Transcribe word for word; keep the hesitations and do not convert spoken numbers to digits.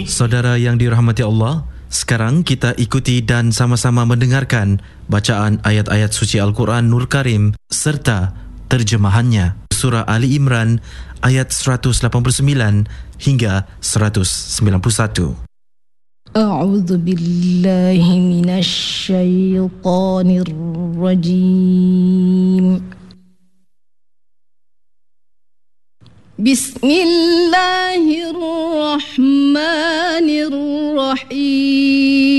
Saudara yang dirahmati Allah, sekarang kita ikuti dan sama-sama mendengarkan bacaan ayat-ayat suci Al-Quran Nur Karim serta terjemahannya. Surah Ali Imran ayat seratus lapan puluh sembilan hingga seratus sembilan puluh satu. A'udzu billahi minasy syaithanir rajim. Bismillahirrahmanirrahim.